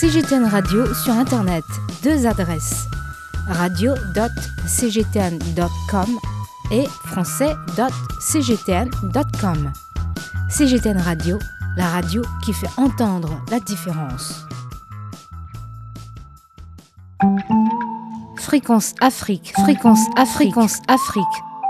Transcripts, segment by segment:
CGTN Radio sur Internet. 2 adresses. radio.cgtn.com et français.cgtn.com. CGTN Radio, la radio qui fait entendre la différence. Fréquence Afrique, fréquence Afrique, fréquence Afrique.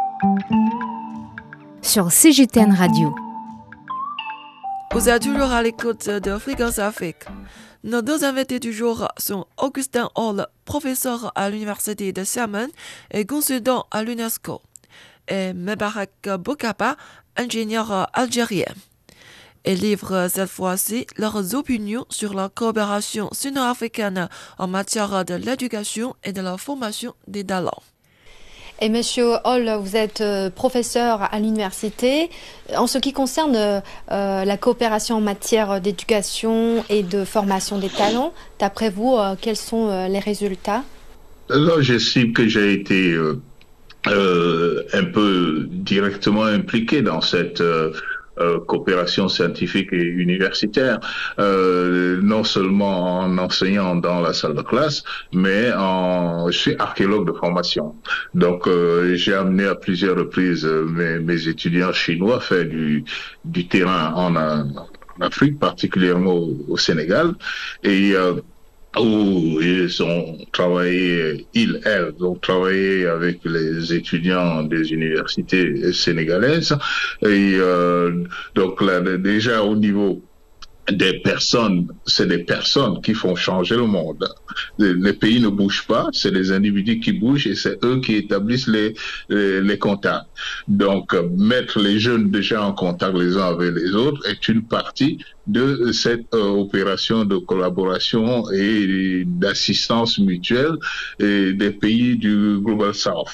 Sur CGTN Radio. Vous êtes toujours à l'écoute de Fréquence Afrique. Nos 2 invités du jour sont Augustin Hall, professeur à l'université de Xiamen et consultant à l'UNESCO, et Mebarak Boukaba, ingénieur algérien. Ils livrent cette fois-ci leurs opinions sur la coopération sino-africaine en matière de l'éducation et de la formation des talents. Et Monsieur Hall, vous êtes professeur à l'université. En ce qui concerne la coopération en matière d'éducation et de formation des talents, d'après vous, quels sont les résultats? Alors, j'estime que j'ai été un peu directement impliqué dans cette coopération scientifique et universitaire, non seulement en enseignant dans la salle de classe, mais je suis archéologue de formation. Donc, j'ai amené à plusieurs reprises mes étudiants chinois faire du terrain en Afrique, particulièrement au Sénégal, et où elles ont travaillé avec les étudiants des universités sénégalaises. Et donc là, déjà au niveau des personnes, c'est des personnes qui font changer le monde. Les pays ne bougent pas, c'est les individus qui bougent et c'est eux qui établissent les contacts. Donc, mettre les jeunes déjà en contact les uns avec les autres est une partie de cette opération de collaboration et d'assistance mutuelle des pays du Global South.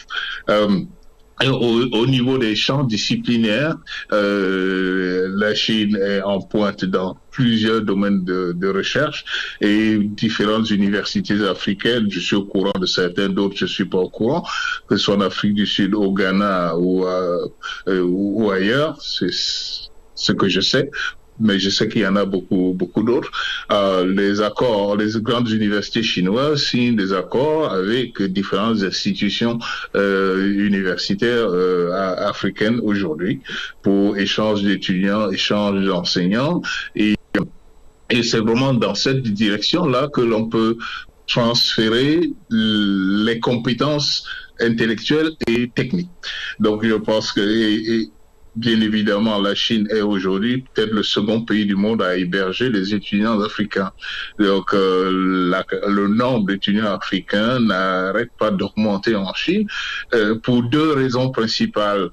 Au niveau des champs disciplinaires, la Chine est en pointe dans plusieurs domaines de recherche et différentes universités africaines. Je suis au courant de certains, d'autres je suis pas au courant, que ce soit en Afrique du Sud, au Ghana ou ailleurs. C'est ce que je sais. Mais je sais qu'il y en a beaucoup d'autres. Les grandes universités chinoises signent des accords avec différentes institutions universitaires africaines aujourd'hui pour échange d'étudiants, échange d'enseignants. Et c'est vraiment dans cette direction-là que l'on peut transférer les compétences intellectuelles et techniques. Donc, je pense que bien évidemment, la Chine est aujourd'hui peut-être le second pays du monde à héberger les étudiants africains. Donc, le nombre d'étudiants africains n'arrête pas d'augmenter en Chine pour 2 raisons principales.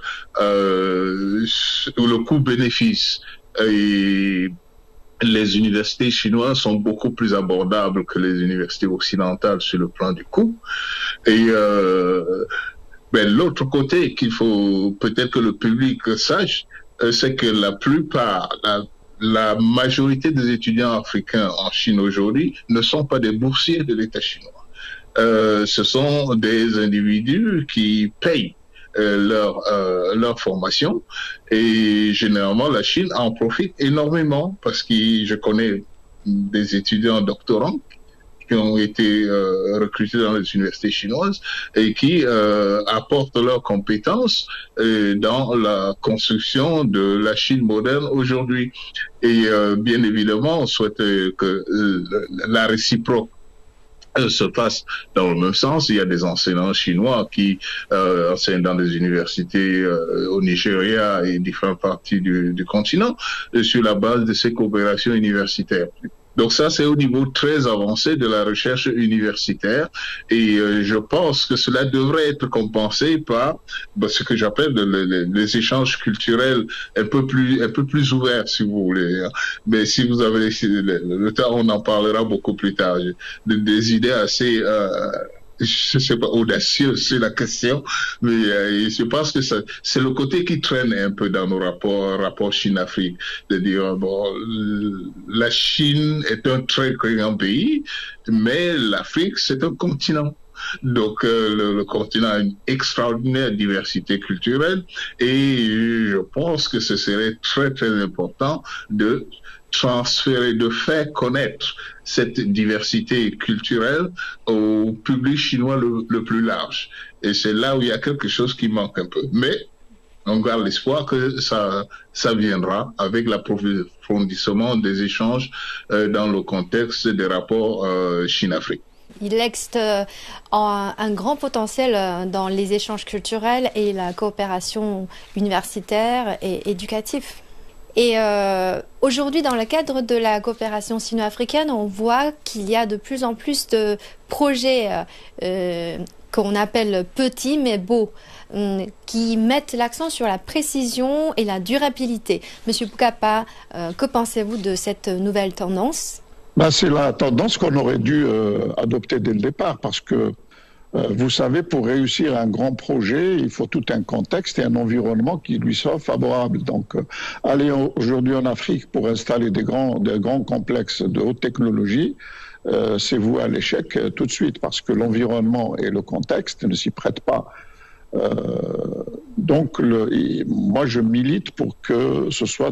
Le coût-bénéfice et les universités chinoises sont beaucoup plus abordables que les universités occidentales sur le plan du coût. Et mais l'autre côté qu'il faut peut-être que le public sache, c'est que la majorité des étudiants africains en Chine aujourd'hui ne sont pas des boursiers de l'État chinois. Ce sont des individus qui payent leur formation et généralement la Chine en profite énormément parce que je connais des étudiants doctorants qui ont été recrutés dans les universités chinoises et qui apportent leurs compétences dans la construction de la Chine moderne aujourd'hui. Et bien évidemment, on souhaite que la réciproque se passe dans le même sens. Il y a des enseignants chinois qui enseignent dans des universités au Nigeria et différentes parties du continent sur la base de ces coopérations universitaires. Donc ça, c'est au niveau très avancé de la recherche universitaire et je pense que cela devrait être compensé par ce que j'appelle les échanges culturels un peu plus ouverts, si vous voulez. Mais si vous avez le temps, on en parlera beaucoup plus tard. Des idées assez je sais pas, audacieux sur la question, mais je pense que c'est le côté qui traîne un peu dans nos rapports Chine-Afrique, de dire, bon, la Chine est un très grand pays, mais l'Afrique, c'est un continent. Donc, le continent a une extraordinaire diversité culturelle et je pense que ce serait très, très important de transférer, de faire connaître cette diversité culturelle au public chinois le plus large. Et c'est là où il y a quelque chose qui manque un peu. Mais on garde l'espoir que ça viendra avec l'approfondissement des échanges dans le contexte des rapports Chine-Afrique. Il existe un grand potentiel dans les échanges culturels et la coopération universitaire et éducative. Et aujourd'hui, dans le cadre de la coopération sino-africaine, on voit qu'il y a de plus en plus de projets qu'on appelle petits mais beaux, qui mettent l'accent sur la précision et la durabilité. Monsieur Boukapa, que pensez-vous de cette nouvelle tendance ? C'est la tendance qu'on aurait dû adopter dès le départ, parce que vous savez, pour réussir un grand projet, il faut tout un contexte et un environnement qui lui soit favorable. Donc, aller aujourd'hui en Afrique pour installer des grands complexes de haute technologie, c'est voué à l'échec tout de suite, parce que l'environnement et le contexte ne s'y prêtent pas. Donc, moi, je milite pour que ce soit